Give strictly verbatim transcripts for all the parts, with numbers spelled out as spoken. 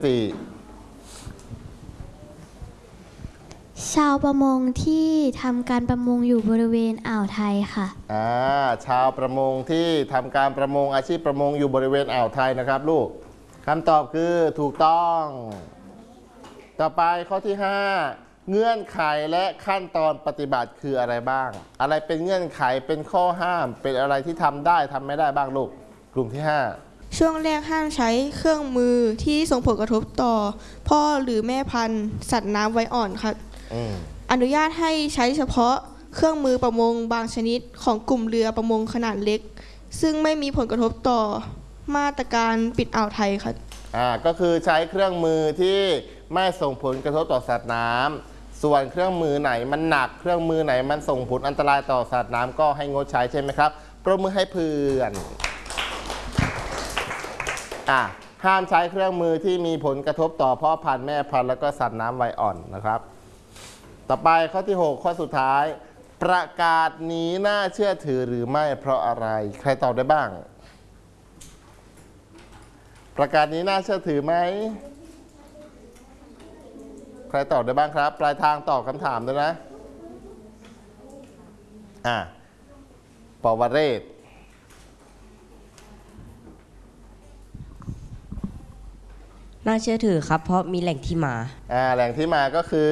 สี่ชาวประมงที่ทำการประมงอยู่บริเวณอ่าวไทยค่ะอ่าชาวประมงที่ทำการประมงอาชีพประมงอยู่บริเวณอ่าวไทยนะครับลูกคำตอบคือถูกต้องต่อไปข้อที่ห้าเงื่อนไขและขั้นตอนปฏิบัติคืออะไรบ้างอะไรเป็นเงื่อนไขเป็นข้อห้ามเป็นอะไรที่ทำได้ทำไม่ได้บ้างลูกกลุ่มที่ห้าช่วงแรกห้ามใช้เครื่องมือที่ส่งผลกระทบต่อพ่อหรือแม่พันธุ์สัตว์น้ำไว้อ่อนค่ะอนุญาตให้ใช้เฉพาะเครื่องมือประมงบางชนิดของกลุ่มเรือประมงขนาดเล็กซึ่งไม่มีผลกระทบต่อมาตรการปิดอ่าวไทยค่ะอ่าก็คือใช้เครื่องมือที่ไม่ส่งผลกระทบต่อสัตว์น้ำส่วนเครื่องมือไหนมันหนักเครื่องมือไหนมันส่งผลอันตรายต่อสัตว์น้ำก็ให้งดใช้ใช่ไหมครับปรบมือให้เพื่อนอ่าห้ามใช้เครื่องมือที่มีผลกระทบต่อพ่อพันธุ์แม่พันธุ์แล้วก็สัตว์น้ำวัยอ่อนนะครับต่อไปข้อที่หกข้อสุดท้ายประกาศนี้น่าเชื่อถือหรือไม่เพราะอะไรใครตอบได้บ้างประกาศนี้น่าเชื่อถือไหมใครตอบได้บ้างครับปลายทางตอบคำถามด้วยนะอ่าปวเรศน่าเชื่อถือครับเพราะมีแหล่งที่มาอ่าแหล่งที่มาก็คื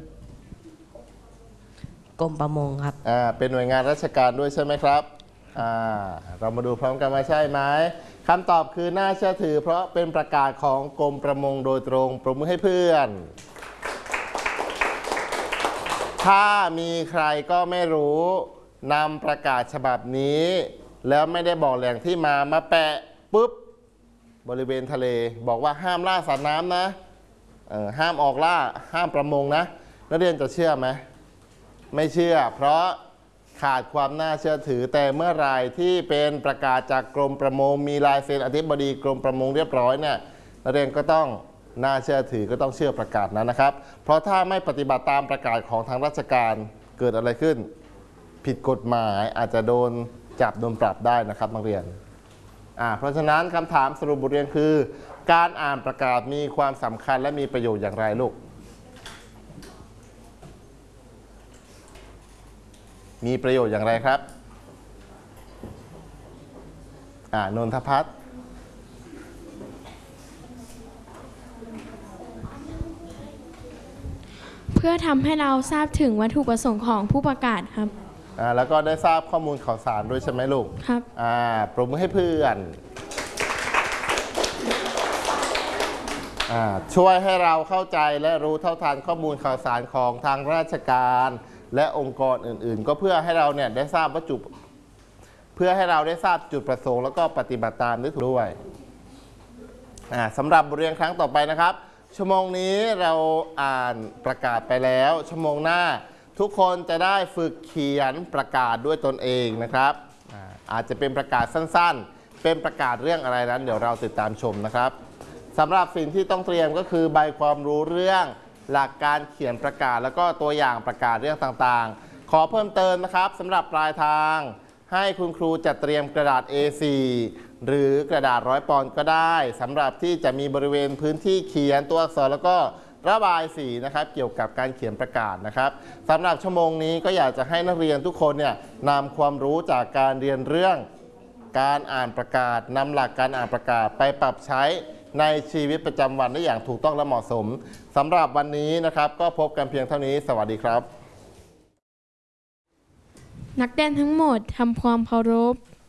อกรมประมงครับอ่าเป็นหน่วยงานราชการด้วยใช่ไหมครับอ่าเรามาดูพร้อมกันว่าใช่ไหมคำตอบคือน่าเชื่อถือเพราะเป็นประกาศของกรมประมงโดยตรงปรบมือให้เพื่อนถ้ามีใครก็ไม่รู้นำประกาศฉบับนี้แล้วไม่ได้บอกแหล่งที่มามาแปะปุ๊บบริเวณทะเลบอกว่าห้ามล่าสัตว์น้ำนะเออห้ามออกล่าห้ามประมงนะนักเรียนจะเชื่อไหมไม่เชื่อเพราะขาดความน่าเชื่อถือแต่เมื่อไรที่เป็นประกาศจากกรมประมงมีลายเซ็นอธิบดีกรมประมงเรียบร้อยเนี่ยนักเรียนก็ต้องน่าเชื่อถือก็ต้องเชื่อประกาศนั้นนะครับเพราะถ้าไม่ปฏิบัติตามประกาศของทางราชการเกิดอะไรขึ้นผิดกฎหมายอาจจะโดนจับโดนปรับได้นะครับนักเรียนอ่าเพราะฉะนั้นคำถามสรุปบทเรียนคือการอ่านประกาศมีความสำคัญและมีประโยชน์อย่างไรลูกมีประโยชน์อย่างไรครับอ่านนทพัฒน์เพื่อทำให้เราทราบถึงวัตถุประสงค์ของผู้ประกาศครับอ่าแล้วก็ได้ทราบข้อมูลข่าวสารด้วยใช่ไหมลูกครับอ่าปรบมือให้เพื่อนอ่าช่วยให้เราเข้าใจและรู้เท่าทันข้อมูลข่าวสารของทางราชการและองค์กรอื่นๆก็เพื่อให้เราเนี่ยได้ทราบวัตถุเพื่อให้เราได้ทราบจุดประสงค์แล้วก็ปฏิบัติตามด้วยอ่าสำหรับบทเรียนครั้งต่อไปนะครับชั่วโมงนี้เราอ่านประกาศไปแล้วชั่วโมงหน้าทุกคนจะได้ฝึกเขียนประกาศด้วยตนเองนะครับอาอาจจะเป็นประกาศสั้นๆเป็นประกาศเรื่องอะไรนั้นเดี๋ยวเราติดตามชมนะครับสำหรับสิ่งที่ต้องเตรียมก็คือใบความรู้เรื่องหลักการเขียนประกาศแล้วก็ตัวอย่างประกาศเรื่องต่างๆขอเพิ่มเติมนะครับสำหรับปลายทางให้คุณครูจัดเตรียมกระดาษ เอ โฟร์ หรือกระดาษร้อยปอนด์ก็ได้สำหรับที่จะมีบริเวณพื้นที่เขียนตัวอักษรแล้วก็ระบายสีนะครับเกี่ยวกับการเขียนประกาศนะครับสำหรับชั่วโมงนี้ก็อยากจะให้นักเรียนทุกคนเนี่ยนำความรู้จากการเรียนเรื่องการอ่านประกาศนำหลักการอ่านประกาศไปปรับใช้ในชีวิตประจำวันได้อย่างถูกต้องและเหมาะสมสำหรับวันนี้นะครับก็พบกันเพียงเท่านี้สวัสดีครับนักเรียนทั้งหมดทำความเคารพ